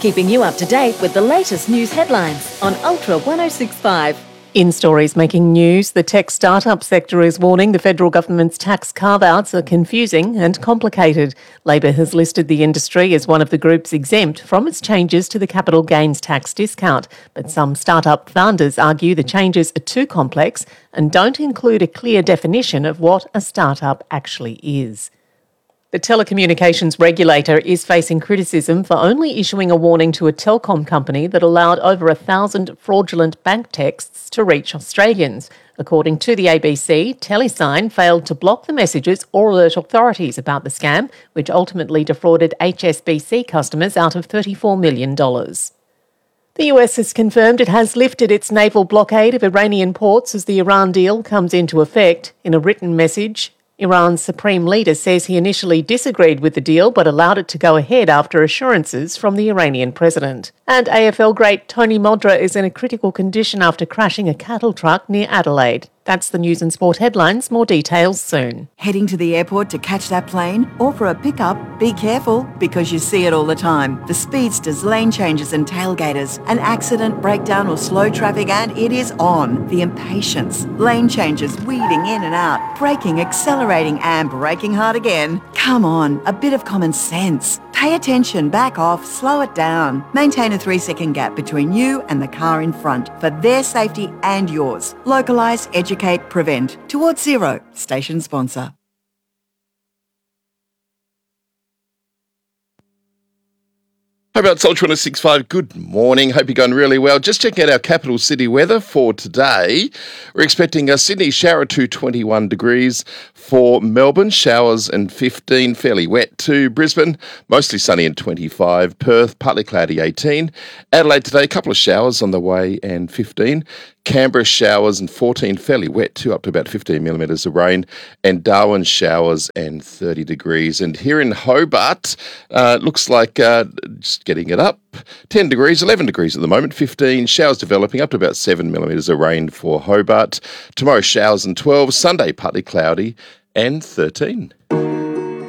keeping you up to date with the latest news headlines on Ultra 1065. In stories making news, the tech startup sector is warning the federal government's tax carve-outs are confusing and complicated. Labor has listed the industry as one of the groups exempt from its changes to the capital gains tax discount, but some startup founders argue the changes are too complex and don't include a clear definition of what a startup actually is. The telecommunications regulator is facing criticism for only issuing a warning to a telecom company that allowed over 1,000 fraudulent bank texts to reach Australians. According to the ABC, Telesign failed to block the messages or alert authorities about the scam, which ultimately defrauded HSBC customers out of $34 million. The US has confirmed it has lifted its naval blockade of Iranian ports as the Iran deal comes into effect. In a written message, Iran's supreme leader says he initially disagreed with the deal but allowed it to go ahead after assurances from the Iranian president. And AFL great Tony Modra is in a critical condition after crashing a cattle truck near Adelaide. That's the news and sport headlines. More details soon. Heading to the airport to catch that plane or for a pickup? Be careful, because you see it all the time. The speedsters, lane changes and tailgaters. An accident, breakdown or slow traffic and it is on. The impatience, lane changes, weaving in and out, braking, accelerating and braking hard again. Come on, a bit of common sense. Pay attention, back off, slow it down. Maintain a 3-second gap between you and the car in front for their safety and yours. Localise, educate, prevent. Towards Zero, station sponsor. How about Ultra 1065? Good morning. Hope you're going really well. Just checking out our capital city weather for today. We're expecting a Sydney shower to 21 degrees. For Melbourne, showers and 15, fairly wet to Brisbane, mostly sunny and 25. Perth, partly cloudy 18. Adelaide today, a couple of showers on the way and 15. Canberra, showers and 14, fairly wet too, up to about 15 millimetres of rain. And Darwin, showers and 30 degrees. And here in Hobart, looks like just getting it up, 10 degrees, 11 degrees at the moment, 15. Showers developing up to about 7 millimetres of rain for Hobart. Tomorrow, showers and 12. Sunday, partly cloudy and 13.